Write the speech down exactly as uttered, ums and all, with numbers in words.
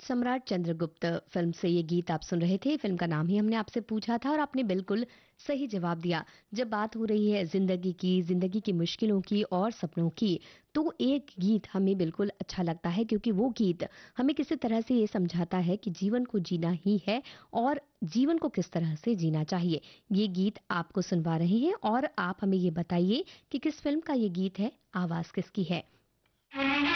सम्राट चंद्रगुप्त फिल्म से ये गीत आप सुन रहे थे। फिल्म का नाम ही हमने आपसे पूछा था और आपने बिल्कुल सही जवाब दिया। जब बात हो रही है जिंदगी की, जिंदगी की मुश्किलों की और सपनों की, तो एक गीत हमें बिल्कुल अच्छा लगता है क्योंकि वो गीत हमें किसी तरह से ये समझाता है कि जीवन को जीना ही है और जीवन को किस तरह से जीना चाहिए। ये गीत आपको सुनवा रहे हैं और आप हमें ये बताइए कि किस फिल्म का ये गीत है, आवाज किसकी है।